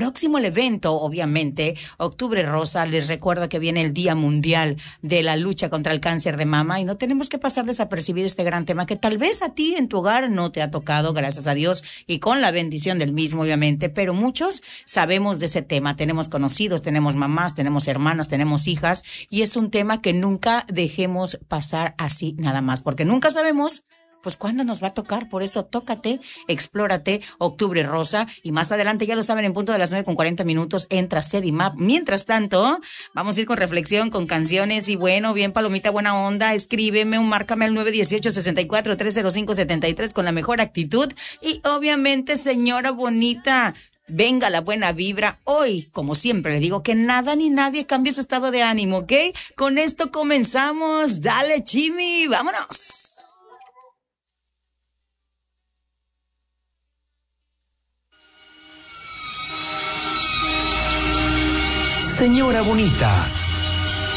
próximo el evento, obviamente, Octubre Rosa, les recuerdo que viene el Día Mundial de la Lucha contra el Cáncer de Mama y no tenemos que pasar desapercibido este gran tema que tal vez a ti en tu hogar no te ha tocado, gracias a Dios, y con la bendición del mismo, obviamente, pero muchos sabemos de ese tema. Tenemos conocidos, tenemos mamás, tenemos hermanas, tenemos hijas, y es un tema que nunca dejemos pasar así nada más, porque nunca sabemos pues cuándo nos va a tocar. Por eso tócate, explórate, Octubre Rosa, y más adelante, ya lo saben, en punto de las 9:40 entra Sedimap. Mientras tanto, vamos a ir con reflexión, con canciones, y bueno, bien palomita, buena onda, escríbeme márcame al 918-64-305-73 con la mejor actitud, y obviamente, señora bonita, venga la buena vibra. Hoy, como siempre le digo, que nada ni nadie cambie su estado de ánimo, ¿ok? Con esto comenzamos. Dale, Chimi, vámonos. Señora bonita,